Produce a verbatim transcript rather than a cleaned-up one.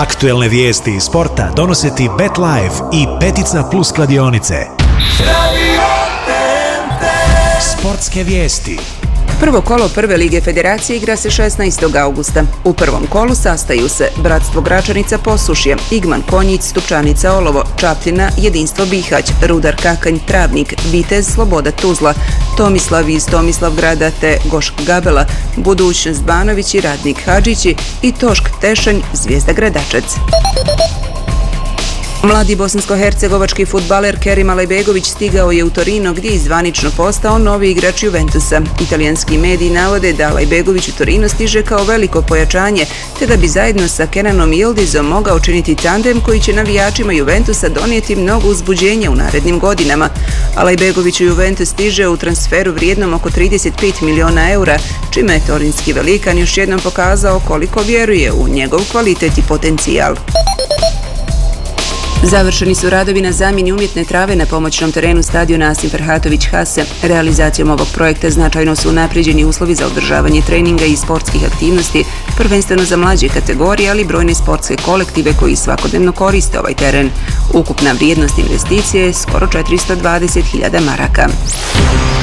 Aktuelne vijesti iz sporta donose ti BetLife i Petica Plus kladionice. Sportske vijesti. Prvo kolo Prve lige Federacije igra se šesnaestog augusta. U prvom kolu sastaju se Bratstvo Gračanica Posušje, Igman Konjic Stupčanica Olovo, Čapljina Jedinstvo Bihać, Rudar Kakanj Travnik, Vitez Sloboda Tuzla, Tomislav iz Tomislavgrada te Gošk Gabela, Budućnost Banović i Radnik Hadžići i Tošk Tešanj Zvijezda Gradačac. Mladi bosansko-hercegovački fudbaler Kerim Alajbegović stigao je u Torino gdje je zvanično postao novi igrač Juventusa. Italijanski mediji navode da Alajbegović u Torino stiže kao veliko pojačanje, te da bi zajedno sa Kenanom Yıldızom mogao činiti tandem koji će navijačima Juventusa donijeti mnogo uzbuđenja u narednim godinama. Alajbegović u Juventus stiže u transferu vrijednom oko trideset pet miliona eura, čime je torinski velikan još jednom pokazao koliko vjeruje u njegov kvalitet i potencijal. Završeni su radovi na zamjeni umjetne trave na pomoćnom terenu stadiona Asim Ferhatović Hase. Realizacijom ovog projekta značajno su unaprijeđeni uslovi za održavanje treninga i sportskih aktivnosti, prvenstveno za mlađe kategorije, ali i brojne sportske kolektive koji svakodnevno koriste ovaj teren. Ukupna vrijednost investicije je skoro četiristo dvadeset hiljada maraka.